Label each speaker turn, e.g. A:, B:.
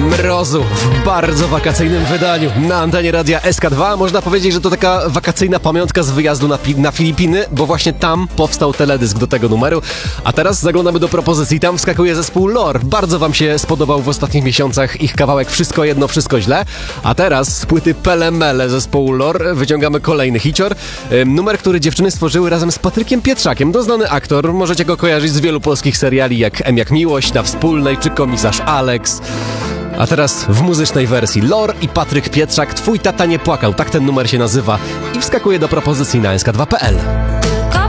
A: Mrozu w bardzo wakacyjnym wydaniu na antenie radia SK2. Można powiedzieć, że to taka wakacyjna pamiątka z wyjazdu na Filipiny, bo właśnie tam powstał teledysk do tego numeru. A teraz zaglądamy do propozycji. Tam wskakuje zespół Lor. Bardzo wam się spodobał w ostatnich miesiącach ich kawałek Wszystko jedno, wszystko źle. A teraz z płyty Pele Mele zespołu Lor wyciągamy kolejny hicior. Numer, który dziewczyny stworzyły razem z Patrykiem Pietrzakiem. Doznany aktor. Możecie go kojarzyć z wielu polskich seriali jak M jak Miłość, Na Wspólnej czy Komisarz Alex. A teraz w muzycznej wersji Lor i Patryk Pietrzak, Twój tata nie płakał, tak ten numer się nazywa i wskakuje do propozycji na sk2.pl.